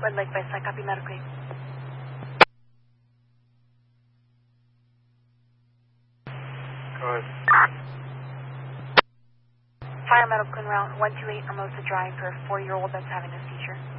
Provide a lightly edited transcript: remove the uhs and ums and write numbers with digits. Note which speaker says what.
Speaker 1: Red Lake West, I copy medical aid.
Speaker 2: Go ahead.
Speaker 1: Fire medical en route 128 Hermosa Drive for a 4-year-old that's having a seizure.